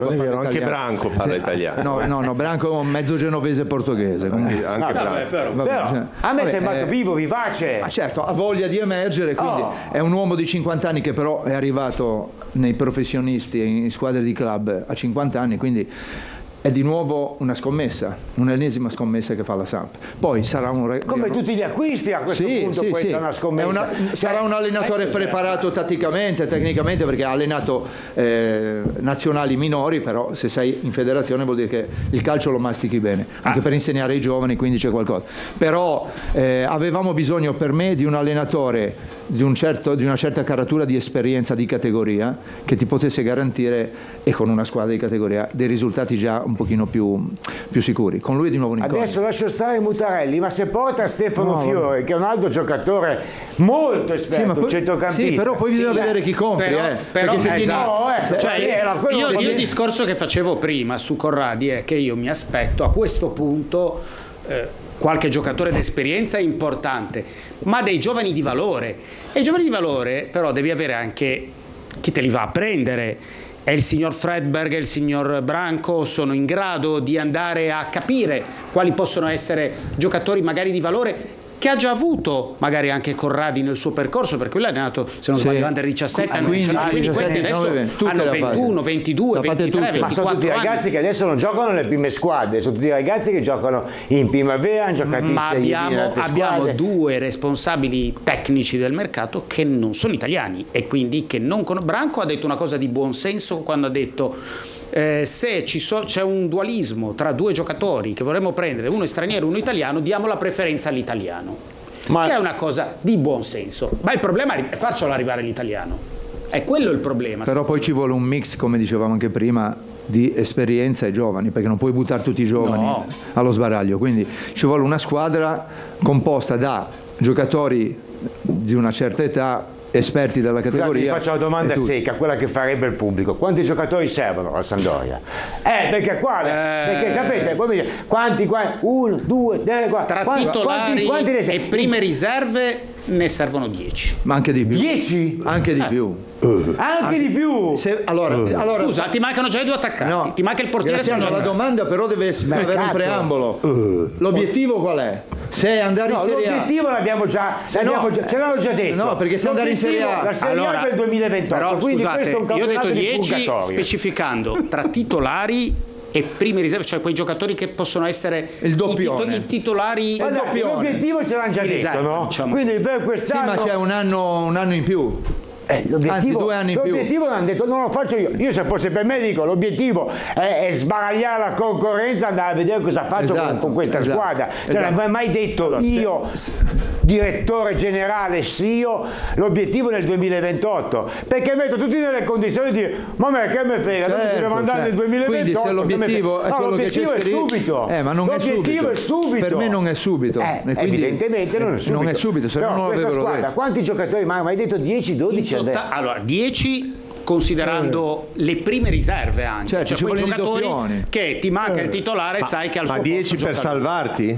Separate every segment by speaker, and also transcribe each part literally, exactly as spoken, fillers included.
Speaker 1: Non è vero, anche Branco parla italiano.
Speaker 2: No, no, no, Branco è un mezzo genovese portoghese.
Speaker 1: Anche, anche
Speaker 3: no,
Speaker 1: Branco.
Speaker 3: vabbè, però,
Speaker 2: Vabbè,
Speaker 3: però,
Speaker 2: cioè,
Speaker 3: a me
Speaker 2: vabbè,
Speaker 3: sembra
Speaker 2: eh,
Speaker 3: vivo, vivace.
Speaker 2: Ma certo, ha voglia di emergere, quindi
Speaker 3: Oh.
Speaker 2: è un uomo di cinquanta anni che però è arrivato nei professionisti, in squadre di club a cinquanta anni, quindi è di nuovo una scommessa, un'ennesima scommessa che fa la Samp. Poi sarà un re...
Speaker 3: Come tutti gli acquisti a questo
Speaker 2: Sì,
Speaker 3: punto,
Speaker 2: sì,
Speaker 3: questa
Speaker 2: sì.
Speaker 3: è una scommessa.
Speaker 2: È una- sarà un allenatore
Speaker 3: ecco,
Speaker 2: preparato tatticamente, tecnicamente, perché ha allenato eh, nazionali minori, però se sei in federazione vuol dire che il calcio lo mastichi bene, anche
Speaker 3: Ah.
Speaker 2: per insegnare ai giovani, quindi c'è qualcosa. Però eh, avevamo bisogno per me di un allenatore di, un certo, di una certa caratura di esperienza di categoria che ti potesse garantire, e con una squadra di categoria, dei risultati già un pochino più, più sicuri. Con lui è di nuovo un'incognita.
Speaker 3: Adesso lascio stare Mutarelli, ma se porta Stefano
Speaker 2: No,
Speaker 3: Fiore, che è un altro giocatore molto esperto,
Speaker 2: Sì, ma poi-
Speaker 3: centrocampista.
Speaker 2: sì, però poi bisogna vedere chi compri,
Speaker 4: però-
Speaker 2: eh.
Speaker 4: però-
Speaker 2: Perché se ti-
Speaker 3: esatto. No, ecco,
Speaker 4: Cioè,
Speaker 3: sì, era quello
Speaker 4: io,
Speaker 3: che-
Speaker 4: io il discorso che facevo prima su Corradi è che io mi aspetto a questo punto eh, qualche giocatore d'esperienza importante, ma dei giovani di valore. E i giovani di valore però devi avere anche chi te li va a prendere. E il signor Fredberg e il signor Branco sono in grado di andare a capire quali possono essere giocatori magari di valore, che ha già avuto magari anche Corradi nel suo percorso, perché lui è allenato, se non
Speaker 2: Sì.
Speaker 4: sbaglio, under diciassette, under
Speaker 2: quindici,
Speaker 4: diciannove, quindi questi
Speaker 2: diciassette,
Speaker 4: adesso
Speaker 2: diciannove, tutte
Speaker 4: hanno
Speaker 2: le ha fatte.
Speaker 4: ventuno, ventidue,
Speaker 2: Le ha fatte
Speaker 4: ventitré,
Speaker 2: tutte.
Speaker 3: Ma sono tutti
Speaker 4: ventiquattro anni.
Speaker 3: ragazzi che adesso non giocano nelle prime squadre, sono tutti ragazzi che giocano in primavera, hanno giocato in
Speaker 4: Ma
Speaker 3: Serie B in
Speaker 4: abbiamo,
Speaker 3: altre
Speaker 4: abbiamo
Speaker 3: squadre.
Speaker 4: due responsabili tecnici del mercato che non sono italiani e quindi che non conoscono. Branco ha detto una cosa di buon senso quando ha detto eh, se ci so- c'è un dualismo tra due giocatori che vorremmo prendere, uno è straniero e uno italiano, diamo la preferenza all'italiano.
Speaker 3: Ma-
Speaker 4: Che è una cosa di buon senso, ma il problema è farcelo arrivare l'italiano, è quello il problema.
Speaker 2: Però poi ci vuole un mix, come dicevamo anche prima, di esperienza e giovani, perché non puoi buttare tutti i giovani
Speaker 4: No.
Speaker 2: allo sbaraglio, quindi ci vuole una squadra composta da giocatori di una certa età, esperti della
Speaker 3: Scusate,
Speaker 2: categoria.
Speaker 3: vi faccio la domanda
Speaker 2: e tutti.
Speaker 3: secca, quella che farebbe il pubblico. Quanti giocatori servono alla Sampdoria? Eh, perché qua,
Speaker 4: Eh.
Speaker 3: perché sapete, come dire, quanti, quanti, uno, due, tre, quattro,
Speaker 4: Tra
Speaker 3: quanti,
Speaker 4: titolari
Speaker 3: quanti, quanti ne
Speaker 4: e
Speaker 3: servono?
Speaker 4: prime riserve ne servono dieci.
Speaker 2: Ma anche di più.
Speaker 3: Dieci?
Speaker 2: Anche di più.
Speaker 3: Anche di più?
Speaker 2: Se- allora, allora
Speaker 4: Scusa, ti mancano già i due attaccanti,
Speaker 2: no,
Speaker 4: ti manca il portiere.
Speaker 2: Graziano,
Speaker 4: se non
Speaker 2: la
Speaker 4: gioca.
Speaker 2: domanda però deve avere un
Speaker 3: Mercato.
Speaker 2: preambolo. L'obiettivo qual è? Se è andare
Speaker 3: No,
Speaker 2: in Serie A.
Speaker 3: l'obiettivo l'abbiamo già, l'abbiamo
Speaker 2: no,
Speaker 3: già, ce l'hanno già detto.
Speaker 2: no, perché se andare in Serie A-
Speaker 3: L'obiettivo, la Serie
Speaker 4: Allora,
Speaker 3: A del duemilaventotto,
Speaker 4: però
Speaker 3: quindi
Speaker 4: scusate,
Speaker 3: questo è un
Speaker 4: io ho
Speaker 3: campionato
Speaker 4: detto
Speaker 3: di
Speaker 4: dieci
Speaker 3: purgatorio.
Speaker 4: specificando tra titolari e prime riserve, cioè quei giocatori che possono essere
Speaker 2: Il doppione.
Speaker 4: i, tito- i titolari.
Speaker 3: Guardate,
Speaker 2: doppione.
Speaker 3: l'obiettivo ce l'hanno già
Speaker 4: In
Speaker 3: detto,
Speaker 4: riserva,
Speaker 3: no?
Speaker 4: diciamo.
Speaker 3: Quindi per
Speaker 2: Sì,
Speaker 3: quest'anno...
Speaker 2: ma c'è un anno, un anno in più.
Speaker 3: Eh, l'obiettivo,
Speaker 2: Anzi, due anni in più.
Speaker 3: l'obiettivo l'hanno detto, non lo faccio io. Io se fosse per me dico, l'obiettivo è, è sbaragliare la concorrenza, andare a vedere cosa faccio
Speaker 2: Esatto,
Speaker 3: con, con questa
Speaker 2: esatto,
Speaker 3: squadra. Cioè,
Speaker 2: esatto.
Speaker 3: non avrei mai detto io, direttore generale, S I O, l'obiettivo nel duemilaventotto. Perché metto tutti nelle condizioni di dire, ma me che me frega, noi
Speaker 2: Certo,
Speaker 3: dobbiamo andare
Speaker 2: certo.
Speaker 3: nel duemilaventotto.
Speaker 2: Quindi se l'obiettivo
Speaker 3: che me
Speaker 2: è
Speaker 3: frega.
Speaker 2: quello
Speaker 3: no,
Speaker 2: che c'è
Speaker 3: l'obiettivo è
Speaker 2: scritto,
Speaker 3: subito.
Speaker 2: eh, ma non è
Speaker 3: l'obiettivo
Speaker 2: subito.
Speaker 3: è subito.
Speaker 2: Per me non è subito.
Speaker 3: Eh,
Speaker 2: E quindi-
Speaker 3: evidentemente non è subito.
Speaker 2: Non è subito, se no
Speaker 3: Però
Speaker 2: non
Speaker 3: questa
Speaker 2: l'avrebbero
Speaker 3: squadra,
Speaker 2: detto.
Speaker 3: quanti giocatori mancano? Ma hai detto dieci dodici
Speaker 4: In
Speaker 3: adesso.
Speaker 4: tota- allora, dieci considerando le prime riserve anche,
Speaker 2: Certo,
Speaker 4: cioè
Speaker 2: ci
Speaker 4: quei
Speaker 2: vogliono i
Speaker 4: giocatori
Speaker 2: doppioni.
Speaker 4: che ti manca il titolare e sai che al
Speaker 1: Ma
Speaker 4: suo
Speaker 1: dieci
Speaker 4: posto
Speaker 1: per
Speaker 4: gioca lui.
Speaker 1: salvarti?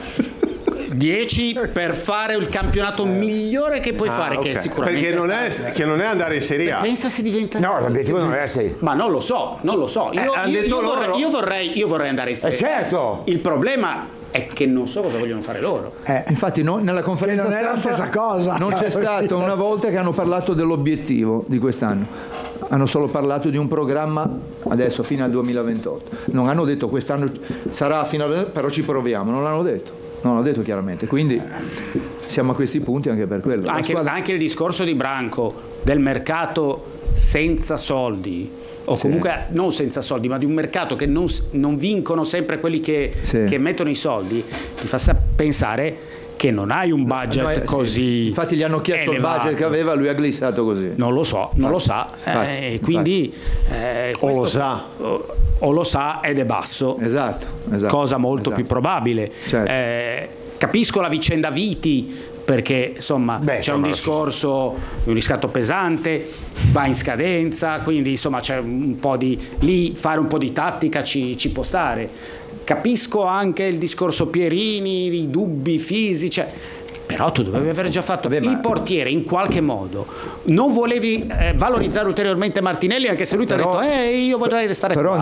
Speaker 4: dieci per fare il campionato migliore che puoi
Speaker 1: Ah,
Speaker 4: fare, che
Speaker 1: ok.
Speaker 4: sicuramente
Speaker 1: Perché non è, che non è andare in Serie A.
Speaker 4: pensa se diventa
Speaker 3: No, l'obiettivo non era sei.
Speaker 4: ma non lo so, non lo so. Io,
Speaker 1: Eh, hanno
Speaker 4: io-
Speaker 1: detto
Speaker 4: io vorrei,
Speaker 1: loro.
Speaker 4: io vorrei io vorrei andare in Serie
Speaker 3: Eh, certo.
Speaker 4: Il problema è che non so cosa vogliono fare loro.
Speaker 2: Infatti no- nella conferenza
Speaker 5: non è la
Speaker 2: stampa
Speaker 5: stessa cosa.
Speaker 2: non c'è stata una volta che hanno parlato dell'obiettivo di quest'anno. Hanno solo parlato di un programma adesso fino al duemilaventotto. Non hanno detto quest'anno sarà fino al però ci proviamo, non l'hanno detto. Non l'hanno detto chiaramente. Quindi siamo a questi punti anche per quello. La
Speaker 4: Anche,
Speaker 2: squadra-
Speaker 4: anche il discorso di Branco del mercato senza soldi, o comunque non senza soldi, ma di un mercato che non, non vincono sempre quelli che,
Speaker 2: Sì.
Speaker 4: che mettono i soldi, ti fa sa- pensare che non hai un budget
Speaker 2: No, eh, sì.
Speaker 4: così.
Speaker 2: Infatti gli hanno chiesto
Speaker 4: elevato.
Speaker 2: il budget che aveva, lui ha glissato così.
Speaker 4: Non lo so, non lo sa,
Speaker 2: Infatti,
Speaker 4: eh,
Speaker 2: infatti.
Speaker 4: quindi eh,
Speaker 3: O lo
Speaker 4: questo-
Speaker 3: sa.
Speaker 4: o, o lo sa ed è basso,
Speaker 2: Esatto, esatto.
Speaker 4: cosa molto
Speaker 2: esatto.
Speaker 4: più probabile.
Speaker 2: Certo.
Speaker 4: Eh, capisco la vicenda Viti, perché insomma
Speaker 3: Beh,
Speaker 4: c'è
Speaker 3: insomma,
Speaker 4: un discorso, un riscatto pesante, va in scadenza, quindi insomma c'è un po' di lì fare un po' di tattica ci, ci può stare. Capisco anche il discorso Pierini, i dubbi fisici, cioè, però tu dovevi aver già fatto
Speaker 2: Vabbè, ma-
Speaker 4: il portiere in qualche modo. Non volevi eh, valorizzare ulteriormente Martinelli, anche se lui ti ha
Speaker 2: Però-
Speaker 4: detto eh io vorrei restare
Speaker 2: Però
Speaker 4: qua.